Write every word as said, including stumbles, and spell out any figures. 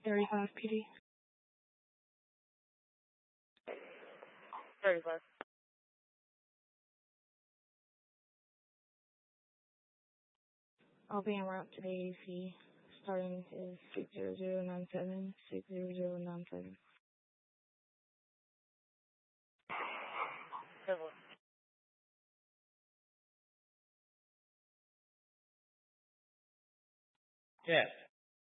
thirty-five P D. thirty-five. I'll be en route to the A C. Starting is six zero zero nine seven, six zero zero nine seven. Civil. Yes.